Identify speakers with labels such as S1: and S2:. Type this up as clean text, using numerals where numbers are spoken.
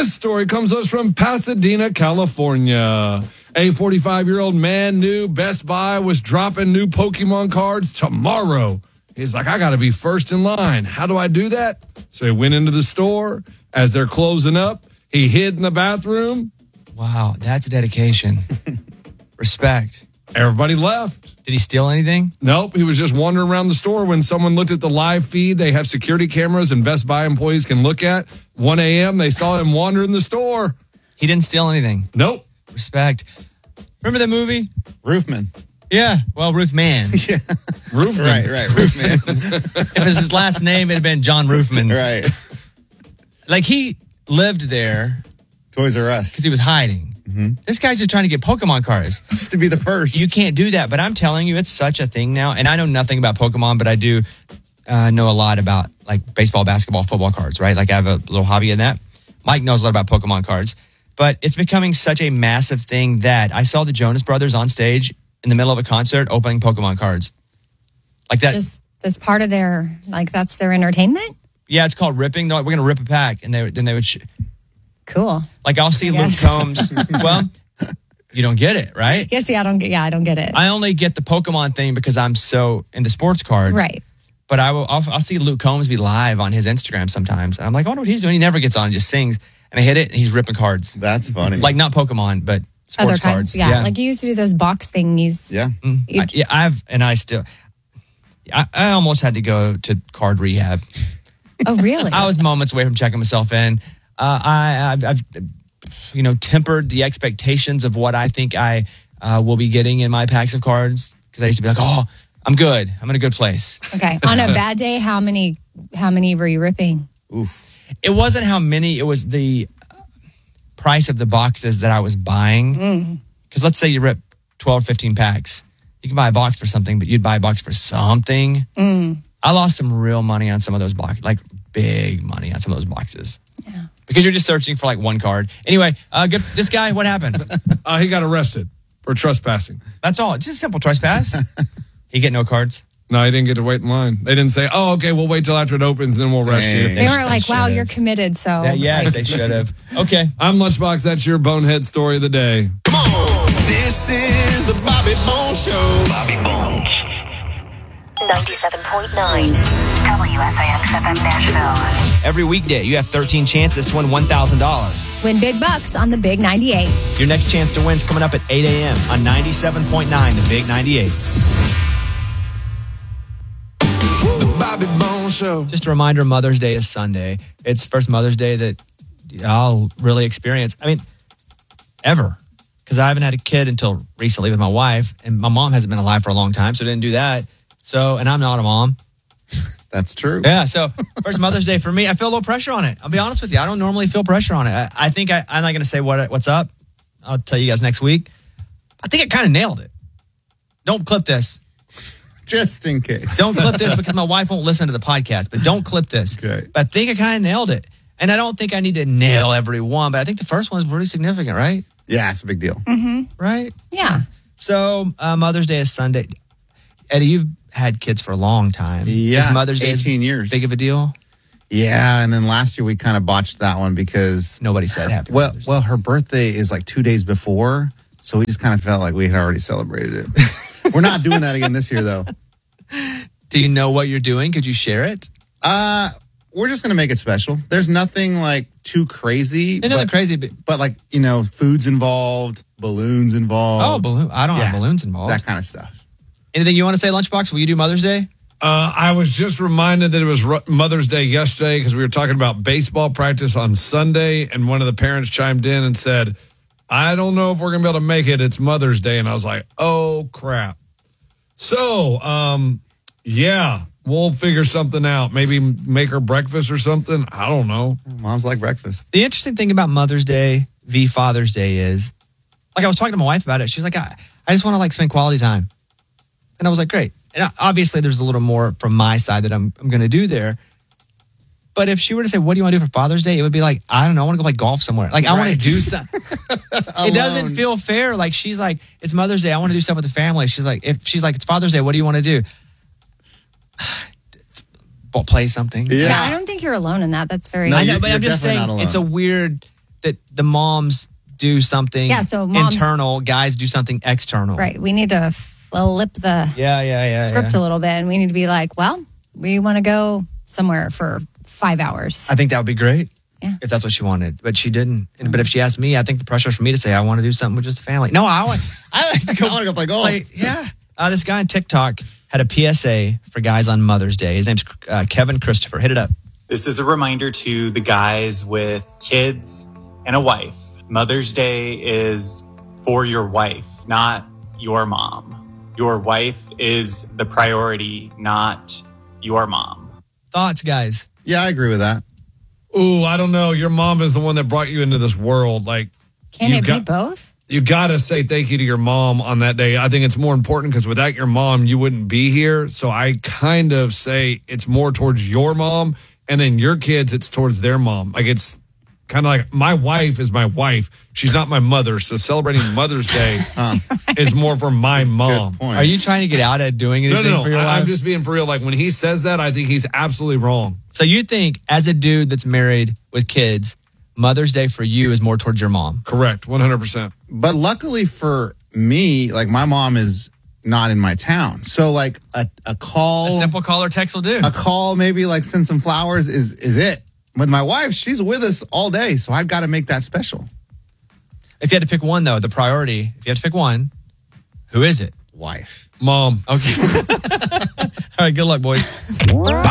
S1: This story comes to us from Pasadena, California. A 45-year-old man knew Best Buy was dropping new Pokemon cards tomorrow. He's like, I got to be first in line. How do I do that? So he went into the store. As they're closing up, he hid in the bathroom.
S2: Wow, that's dedication. Respect.
S1: Everybody left.
S2: Did he steal anything?
S1: Nope, he was just wandering around the store. When someone looked at the live feed, they have security cameras and Best Buy employees can look at. 1 a.m., they saw him wandering the store.
S2: He didn't steal anything.
S1: Nope.
S2: Respect. Remember that movie?
S3: Roofman.
S2: Yeah. Well, Roofman.
S3: Yeah.
S1: Roofman.
S3: Right. Roofman.
S2: If it was his last name, it'd have been John Roofman.
S3: Right.
S2: Like, he lived there
S3: Toys R Us.
S2: because he was hiding. Mm-hmm. This guy's just trying to get Pokemon cards.
S3: Just to be the first.
S2: You can't do that, but I'm telling you, it's such a thing now. And I know nothing about Pokemon, but I do know a lot about like baseball, basketball, football cards, right? Like I have a little hobby in that. Mike knows a lot about Pokemon cards, but it's becoming such a massive thing that I saw the Jonas Brothers on stage in the middle of a concert opening Pokemon cards. Like that.
S4: Just that's part of their, like that's their entertainment?
S2: Yeah, it's called ripping. They're like, we're going to rip a pack. And then they would...
S4: Cool.
S2: Like I'll see Luke Combs. Well, you don't get it, right?
S4: Yes, I don't get it.
S2: I only get the Pokemon thing because I'm so into sports cards.
S4: Right.
S2: But I'll see Luke Combs be live on his Instagram sometimes. And I'm like, I wonder what he's doing. He never gets on, he just sings. And I hit it and he's ripping cards.
S3: That's funny.
S2: Like not Pokemon, but sports
S4: Other kinds,
S2: cards.
S4: yeah. Like you used to do those box thingies.
S3: Yeah.
S2: I almost had to go to card rehab.
S4: Oh, really?
S2: I was moments away from checking myself in. I've tempered the expectations of what I think I will be getting in my packs of cards because I used to be like, oh, I'm good. I'm in a good place.
S4: Okay. On a bad day, how many were you ripping?
S3: Oof.
S2: It wasn't how many. It was the price of the boxes that I was buying. Because let's say you rip 12, 15 packs. You can buy a box for something, but you'd buy a box for something. I lost some real money on some of those boxes, like big money on some of those boxes.
S4: Yeah.
S2: Because you're just searching for like one card. Anyway, this guy, what happened?
S1: He got arrested for trespassing.
S2: That's all. It's just a simple trespass. He get no cards.
S1: No, he didn't get to wait in line. They didn't say, oh, okay, we'll wait till after it opens, then we'll arrest you.
S4: They weren't like, wow, you're committed, so.
S2: Yes, they should have. Okay.
S1: I'm Lunchbox. That's your bonehead story of the day.
S5: Come on. This is the Bobby Bones Show. Bobby Bones.
S6: 97.9 WFAX-FM Nashville.
S2: Every weekday, you have 13 chances to win $1,000.
S4: Win big bucks on the Big 98.
S2: Your next chance to win is coming up at 8 a.m. on 97.9, the Big 98.
S5: The Bobby Bones Show.
S2: Just a reminder, Mother's Day is Sunday. It's the first Mother's Day that I'll really experience. I mean, ever. Because I haven't had a kid until recently with my wife, and my mom hasn't been alive for a long time, so I didn't do that. So, and I'm not a mom.
S3: That's true.
S2: Yeah, so first Mother's Day for me, I feel a little pressure on it. I'll be honest with you. I don't normally feel pressure on it. I think I'm not going to say what's up. I'll tell you guys next week. I think I kind of nailed it. Don't clip this.
S3: Just in case.
S2: Don't clip this because my wife won't listen to the podcast, but don't clip this.
S3: Okay.
S2: But I think I kind of nailed it. And I don't think I need to nail every one, but I think the first one is pretty significant, right?
S3: Yeah, it's a big deal.
S2: Right?
S4: Yeah.
S2: So Mother's Day is Sunday. Eddie, you've had kids for a long time.
S3: Yeah,
S2: Is Mother's Day
S3: 18 years.
S2: Big of a deal?
S3: Yeah, and then last year we kind of botched that one because
S2: Nobody said happy Mother's Day.
S3: Well, her birthday is like 2 days before, so we just kind of felt like we had already celebrated it. We're not doing that again this year, though.
S2: Do you know what you're doing? Could you share it?
S3: We're just gonna make it special. There's nothing like too crazy.
S2: Nothing crazy,
S3: but like food's involved, balloons involved.
S2: Oh, balloon! I don't have balloons involved.
S3: That kind of stuff.
S2: Anything you want to say, Lunchbox? Will you do Mother's Day?
S1: I was just reminded that it was Mother's Day yesterday because we were talking about baseball practice on Sunday, and one of the parents chimed in and said, I don't know if we're going to be able to make it. It's Mother's Day. And I was like, oh, crap. So, yeah, we'll figure something out. Maybe make her breakfast or something. I don't know.
S3: Moms like breakfast.
S2: The interesting thing about Mother's Day v. Father's Day is, like I was talking to my wife about it. She was like, I just want to spend quality time. And I was like, great. And obviously there's a little more from my side that I'm going to do there. But if she were to say, what do you want to do for Father's Day? It would be like, I don't know. I want to go play golf somewhere. Like, I want to do something. It doesn't feel fair. Like, she's like, it's Mother's Day. I want to do stuff with the family. She's like, it's Father's Day, what do you want to do? Play something.
S4: Yeah, I don't think you're alone in that. That's very...
S2: I know, but I'm just saying, it's a weird that the moms do something
S4: so moms-
S2: internal, guys do something external.
S4: Right. We need to flip the script a little bit, and we need to be like, well, we want to go somewhere for 5 hours.
S2: I think that would be great.
S4: Yeah.
S2: If that's what she wanted, but she didn't. But if she asked me, I think the pressure is for me to say I want to do something with just the family. No, I like to go.
S3: I want to go play golf.
S2: This guy on TikTok had a PSA for guys on Mother's Day. His name's Kevin Christopher. Hit it up.
S6: This is a reminder to the guys with kids and a wife. Mother's Day is for your wife, not your mom. Your wife is the priority, not your mom.
S2: Thoughts, guys?
S3: Yeah, I agree with that.
S1: Ooh, I don't know. Your mom is the one that brought you into this world. Like,
S4: Can it be both?
S1: You got to say thank you to your mom on that day. I think it's more important because without your mom, you wouldn't be here. So I kind of say it's more towards your mom, and then your kids, it's towards their mom. Like, it's kind of like my wife is my wife. She's not my mother. So celebrating Mother's Day is more for my mom.
S2: Are you trying to get out of doing anything
S1: No.
S2: for your wife?
S1: I'm just being for real. Like, when he says that, I think he's absolutely wrong.
S2: So you think, as a dude that's married with kids, Mother's Day for you is more towards your mom?
S1: Correct, 100%.
S3: But luckily for me, like, my mom is not in my town. So, like, a call.
S2: A simple call or text will do.
S3: A call, maybe, like, send some flowers is it. With my wife, she's with us all day. So I've got to make that special.
S2: If you had to pick one, though, the priority, if you had to pick one, who is it?
S3: Wife.
S1: Mom.
S2: Okay. All right, good luck, boys.